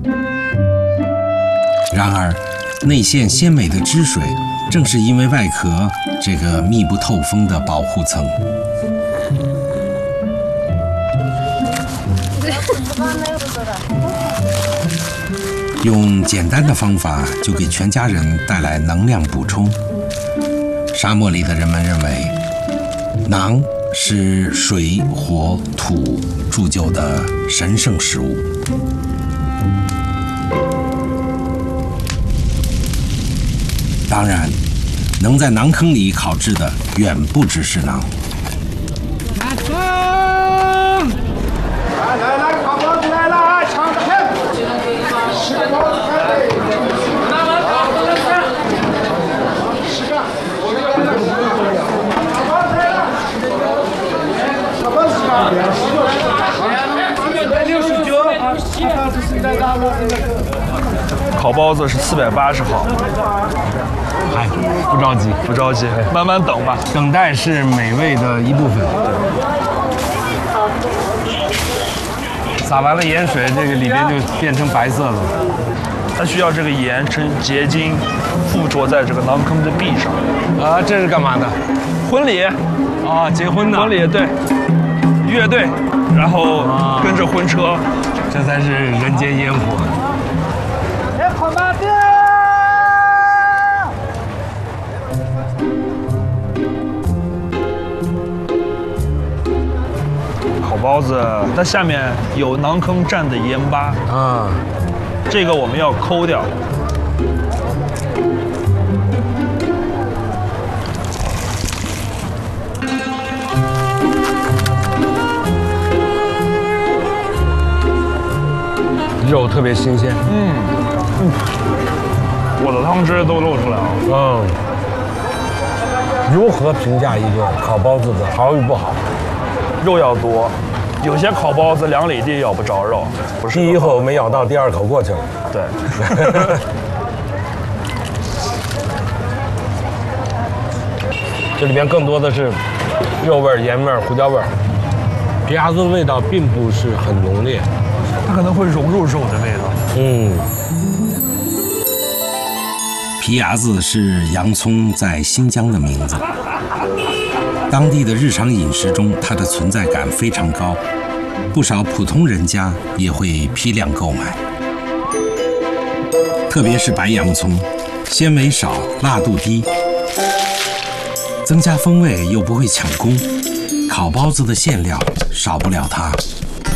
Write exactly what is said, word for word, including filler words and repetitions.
然而，内馅鲜美的汁水，正是因为外壳这个密不透风的保护层。用简单的方法就给全家人带来能量补充。沙漠里的人们认为，馕是水、火、土铸就的神圣食物。当然，能在馕坑里烤制的远不只是馕。 来来来，烤包子来了，抢着看！十个包子开背。拿完烤包子看。十个，我这个来了。烤包子来了。烤包子是六十九。 烤包子是四百八十毫。 嗨，不着急， 不着急，慢慢等吧。 等待是美味的一部分。撒完了盐水，这个里边就变成白色的了。 它需要这个盐成结晶，附着在这个馕坑的壁上。 啊，这是干嘛的？ 婚礼。 啊，结婚的。 婚礼对。乐队，然后跟着婚车， 啊、这才是人间烟火。 来烤包子。 包子它下面有馕坑蘸的盐巴啊， 这个我们要抠掉。 肉特别新鲜， 嗯嗯，我的汤汁都露出来了。 嗯，如何评价一个烤包子的好与不好？ 肉要多。有些烤包子两里地咬不着肉，不是第一口没咬到，第二口过去了。 对。 这里边更多的是肉味、盐味、胡椒味。皮牙子的味道并不是很浓烈， 它可能会融入肉的味道。 嗯。 皮牙子是洋葱在新疆的名字。当地的日常饮食中，它的存在感非常高，不少普通人家也会批量购买。特别是白洋葱，纤维少，辣度低，增加风味又不会抢工，烤包子的馅料少不了它。